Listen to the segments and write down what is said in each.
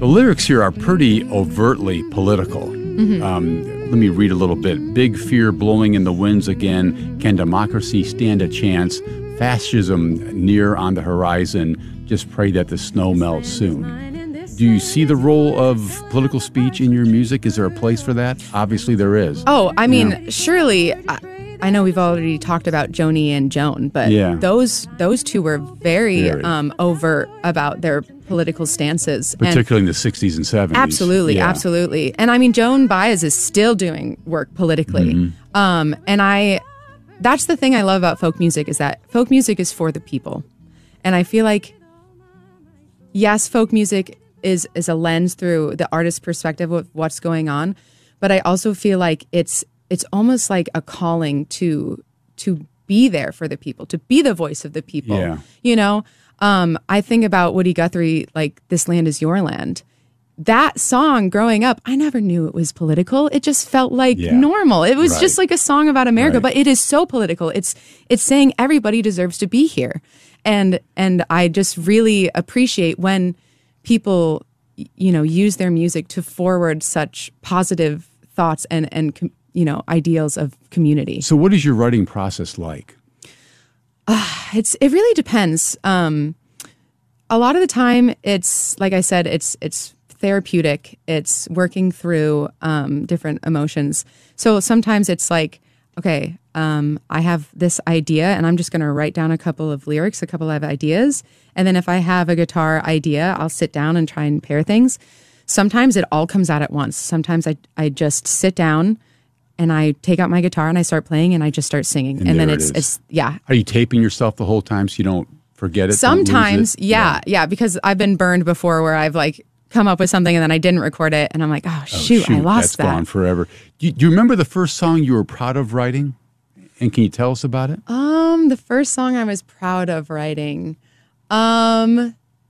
The lyrics here are pretty overtly political. Let me read a little bit. Big fear blowing in the winds again. Can democracy stand a chance? Fascism near on the horizon. Just pray that the snow melts soon. Do you see the role of political speech in your music? Is there a place for that? Obviously there is. Oh, I mean, surely. I know we've already talked about Joni and Joan, but those two were very overt about their political stances. Particularly in the 60s and 70s. Absolutely, absolutely. And I mean, Joan Baez is still doing work politically. That's the thing I love about folk music, is that folk music is for the people. And I feel like, yes, folk music is a lens through the artist's perspective of what's going on, but I also feel like it's almost like a calling to be there for the people, to be the voice of the people. Yeah. You know, I think about Woody Guthrie, like "This Land Is Your Land." That song growing up, I never knew it was political. It just felt like normal. It was just like a song about America, but it is so political. It's saying everybody deserves to be here. And I just really appreciate when people, you know, use their music to forward such positive thoughts and you know, ideals of community. So what is your writing process like? It really depends. A lot of the time, it's, like I said, it's therapeutic. It's working through different emotions. So sometimes it's like, okay, I have this idea and I'm just going to write down a couple of lyrics, a couple of ideas. And then if I have a guitar idea, I'll sit down and try and pair things. Sometimes it all comes out at once. Sometimes I just sit down and I take out my guitar and I start playing and I just start singing. And then it's Are you taping yourself the whole time so you don't forget it? Sometimes, yeah, because I've been burned before where I've like come up with something and then I didn't record it and I'm like, oh shoot, I lost that. That's gone forever. Do you remember the first song you were proud of writing? And can you tell us about it? The first song I was proud of writing. Yeah,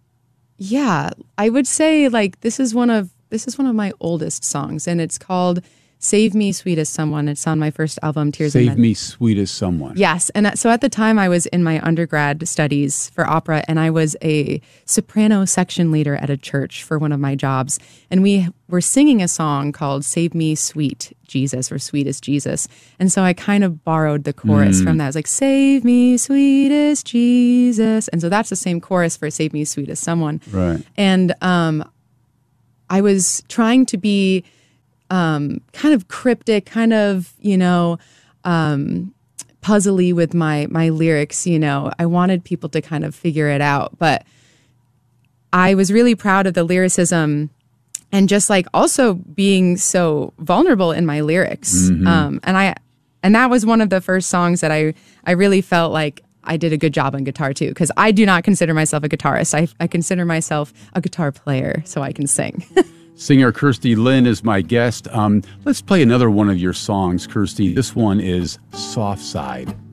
I would say like this is one of my oldest songs, and it's called "Save Me, Sweetest Someone." It's on my first album, Tears Save and Me, Sweetest Someone. Yes, and so at the time I was in my undergrad studies for opera, and I was a soprano section leader at a church for one of my jobs, and we were singing a song called "Save Me, Sweet Jesus," or "Sweetest Jesus," and so I kind of borrowed the chorus from that. I was like, "Save me, sweetest Jesus," and so that's the same chorus for "Save Me, Sweetest Someone." Right. And I was trying to be kind of cryptic, kind of, you know, puzzly with my lyrics. You know, I wanted people to kind of figure it out, but I was really proud of the lyricism and just like also being so vulnerable in my lyrics. And that was one of the first songs that I really felt like I did a good job on guitar too, because I do not consider myself a guitarist. I consider myself a guitar player, so I can sing. Singer Kirstie Lynn is my guest. Let's play another one of your songs, Kirstie. This one is Soft Side.